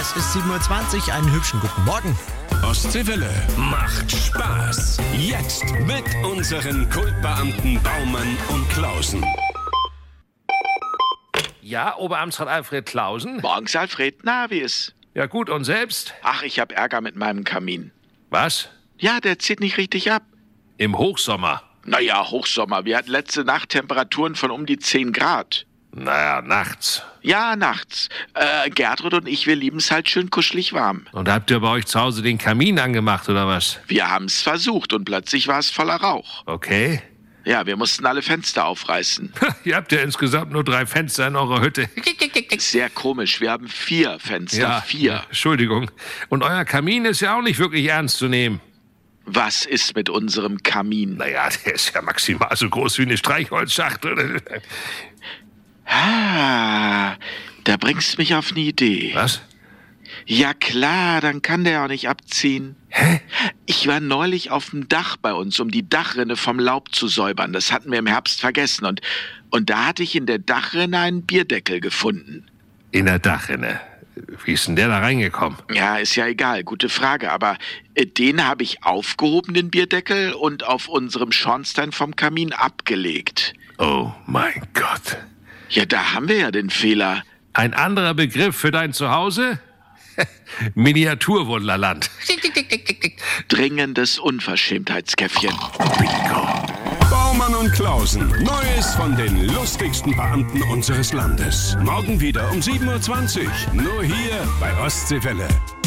Es ist 7:20 Uhr, einen hübschen guten Morgen. Ostseewelle macht Spaß. Jetzt mit unseren Kultbeamten Baumann und Klausen. Ja, Oberamtsrat Alfred Klausen? Morgens, Alfred. Na, wie ist? Ja gut, und selbst? Ach, ich hab Ärger mit meinem Kamin. Was? Ja, der zieht nicht richtig ab. Im Hochsommer? Naja, Hochsommer. Wir hatten letzte Nacht Temperaturen von um die 10 Grad. Naja, nachts. Ja, nachts. Gertrud und ich, wir lieben's halt schön kuschelig warm. Und habt ihr bei euch zu Hause den Kamin angemacht, oder was? Wir haben's versucht und plötzlich war es voller Rauch. Okay. Ja, wir mussten alle Fenster aufreißen. Ihr habt ja insgesamt nur 3 Fenster in eurer Hütte. Sehr komisch. Wir haben 4 Fenster. Ja, 4. Entschuldigung. Und euer Kamin ist ja auch nicht wirklich ernst zu nehmen. Was ist mit unserem Kamin? Naja, der ist ja maximal so groß wie eine Streichholzschachtel. Ah, da bringst du mich auf eine Idee. Was? Ja klar, dann kann der auch nicht abziehen. Hä? Ich war neulich auf dem Dach bei uns, um die Dachrinne vom Laub zu säubern. Das hatten wir im Herbst vergessen. Und da hatte ich in der Dachrinne einen Bierdeckel gefunden. In der Dachrinne. Wie ist denn der da reingekommen? Ja, ist ja egal, gute Frage. Aber den habe ich aufgehoben, den Bierdeckel, und auf unserem Schornstein vom Kamin abgelegt. Oh mein Gott. Ja, da haben wir ja den Fehler. Ein anderer Begriff für dein Zuhause? Miniaturwunderland. Dringendes Unverschämtheitskäffchen. Bingo. Baumann und Klausen. Neues von den lustigsten Beamten unseres Landes. Morgen wieder um 7:20 Uhr. Nur hier bei Ostseewelle.